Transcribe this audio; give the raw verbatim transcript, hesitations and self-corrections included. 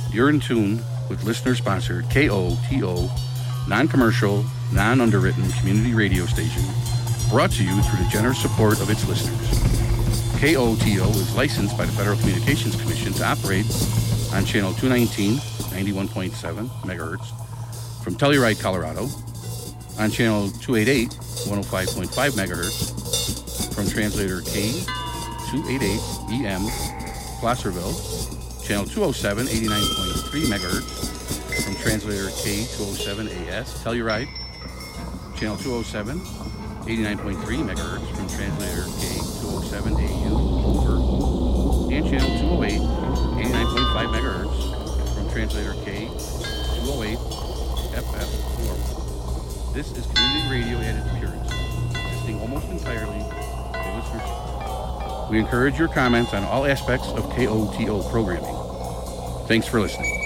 You're in tune with listener-sponsored K O T O, non-commercial, non-underwritten community radio station, brought to you through the generous support of its listeners. K O T O is licensed by the Federal Communications Commission to operate on channel two nineteen, ninety-one point seven megahertz from Telluride, Colorado, on channel two eighty-eight, one oh five point five megahertz from translator K two eighty-eight E M, Placerville, channel two oh seven, eighty-nine point three megahertz from translator K two oh seven A S, Telluride, channel two oh seven, eighty-nine point three megahertz from translator K two oh seven A U, Hoover, and channel two oh eight, eighty-nine point five megahertz from translator K two oh eight F F, Normal. This is community radio at its purest, consisting almost entirely of listenership. We encourage your comments on all aspects of K O T O programming. Thanks for listening.